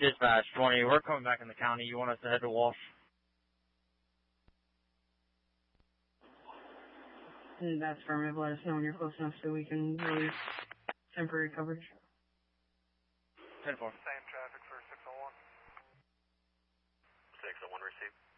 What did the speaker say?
Dispatch 20, we're coming back in the county. You want us to head to Walsh? That's affirmative. Let us know when you're close enough so we can release temporary coverage. 10-4. Same traffic for 601. 601 received.